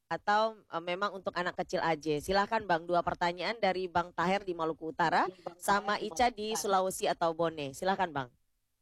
atau memang untuk anak kecil aja? Silahkan Bang, dua pertanyaan dari Bang Taher di Maluku Utara sama Ica di Sulawesi atau Bone. Silahkan Bang.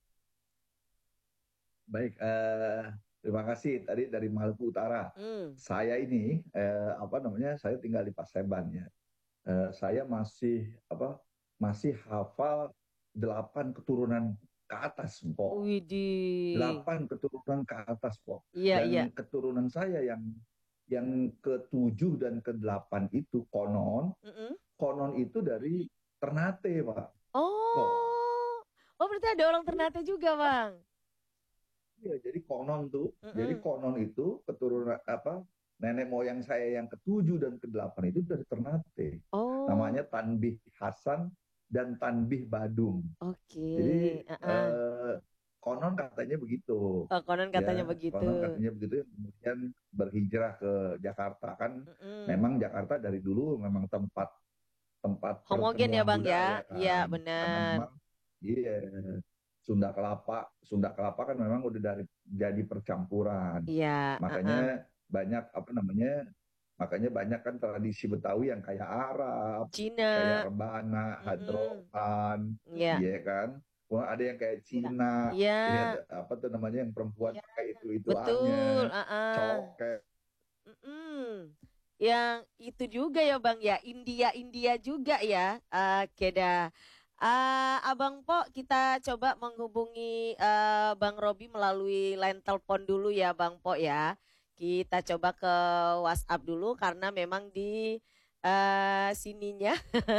Baik, terima kasih tadi dari Maluku Utara. Hmm. Saya ini apa namanya? Saya tinggal di Paseban ya. Saya masih hafal 8 keturunan ke atas, Pok. Widih. 8 keturunan ke atas, Pok. Iya, iya. Dan keturunan saya yang ketujuh dan ke-8 itu Mm-mm. konon itu dari Ternate, Pak. Pok. Oh. Oh, berarti ada orang Ternate juga, Bang. Iya, jadi Mm-mm. konon itu keturunan apa nenek moyang saya yang ketujuh dan ke-8 itu dari Ternate. Oh, Namanya Tanbih Hasan dan Tanbih Badung. oke. Jadi Uh-uh. konon katanya begitu, Oh, konon katanya ya. begitu. Konon katanya begitu. Kemudian berhijrah ke Jakarta kan. Mm-mm. Memang Jakarta dari dulu memang tempat tempat Homogen ya, pertemuan Bang ya? budaya Iya, kan. Karena benar. memang iya Sunda Kelapa kan memang udah dari jadi percampuran. Iya, uh-uh. Makanya banyak apa namanya? Makanya banyak kan tradisi Betawi yang kayak Arab, kayak Cina. rebana, Mm-mm. hadroan, Iya. iya kan. Wah, ada yang kayak Cina, ini Iya, ada apa tuh namanya yang perempuan pakai itu betul. annya, Uh-uh. coket. Mm-mm. Yang itu juga ya Bang ya, India juga ya. Oke dah. Abang Po, kita coba menghubungi Bang Robi melalui line telepon dulu ya Bang Po ya. Kita coba ke WhatsApp dulu karena memang di sininya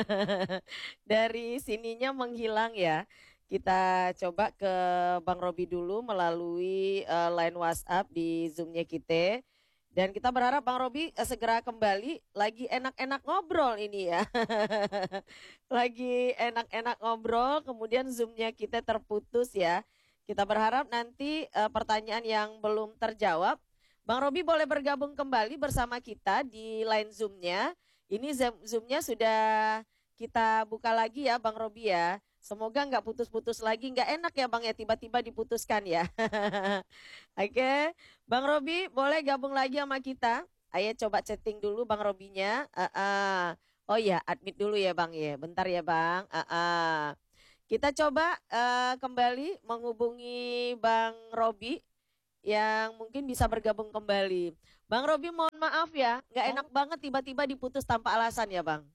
dari sininya menghilang ya. Kita coba ke Bang Robi dulu melalui line WhatsApp di Zoom-nya kita. Dan kita berharap Bang Robi segera kembali. Lagi enak-enak ngobrol ini ya. Lagi enak-enak ngobrol, kemudian Zoom-nya kita terputus ya. Kita berharap nanti pertanyaan yang belum terjawab, Bang Robi boleh bergabung kembali bersama kita di line Zoom-nya. Ini Zoom-nya sudah kita buka lagi ya Bang Robi ya. Semoga nggak putus-putus lagi, nggak enak ya Bang ya tiba-tiba diputuskan ya. Oke, Bang Robi boleh gabung lagi sama kita. Ayo coba chatting dulu Bang Robinya. Oh ya, admit dulu ya Bang ya. Bentar ya Bang. Kita coba kembali menghubungi Bang Robi yang mungkin bisa bergabung kembali. Bang Robi mohon maaf ya, nggak enak banget tiba-tiba diputus tanpa alasan ya Bang.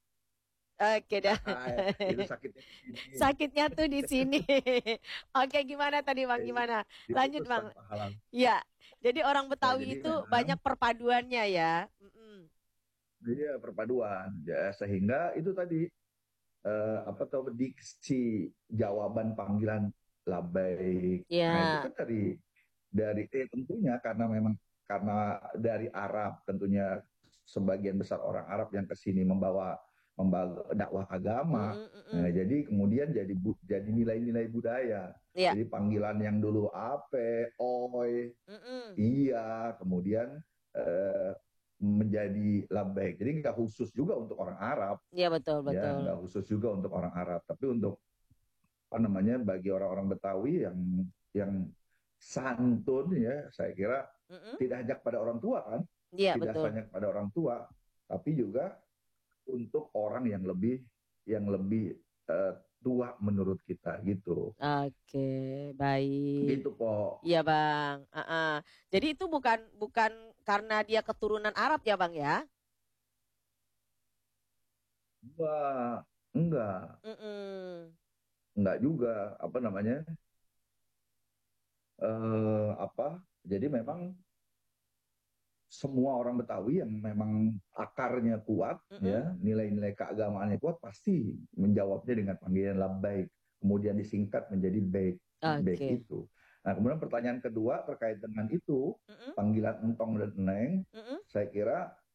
Oke dah. Itu sakitnya di sini. Sakitnya tuh di sini. Oke, gimana tadi Bang? Gimana? Lanjut Diputus Bang. tanpa halal. Ya, jadi orang Ya, Betawi jadi itu banyak memang perpaduannya ya. Mm-mm. dia perpaduan ya sehingga itu tadi apa tuh diksi jawaban panggilan labbaik. Nah, itu Ya, kan dari tentunya karena memang karena dari Arab tentunya sebagian besar orang Arab yang ke sini membawa dakwah agama. mm-mm, Nah, mm-mm. jadi kemudian jadi nilai-nilai budaya. Ya, Jadi panggilan yang dulu ape, oi, mm-mm. iya, kemudian eh, menjadi labbaik. Jadi nggak khusus juga untuk orang Arab, Ya betul ya betul. nggak khusus juga untuk orang Arab, tapi untuk apa namanya bagi orang-orang Betawi yang santun ya, saya kira Mm-mm. tidak hanya pada orang tua kan, Ya tidak betul. hanya pada orang tua, tapi juga untuk orang yang lebih eh, tua menurut kita gitu, Oke, baik. gitu kok. Iya Bang. Jadi itu bukan bukan karena dia keturunan Arab ya Bang ya? Enggak, enggak, Mm-mm. enggak juga apa namanya apa. Jadi memang semua orang Betawi yang memang akarnya kuat, Mm-mm. ya nilai-nilai keagamaannya kuat, pasti menjawabnya dengan panggilan labbaik, kemudian disingkat menjadi baik. Nah, baik Oke. itu. Nah, kemudian pertanyaan kedua terkait dengan itu, Mm-mm. panggilan entong dan neng, Mm-mm. saya kira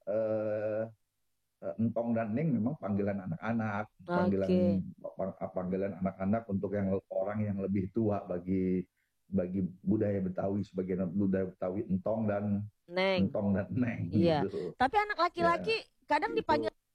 entong dan neng memang panggilan anak-anak, panggilan Oke. panggilan anak-anak untuk yang orang yang lebih tua bagi bagi budaya Betawi, sebagian budaya Betawi Neng. entong dan neng Iya. gitu Tapi anak laki-laki ya kadang dipanggil itu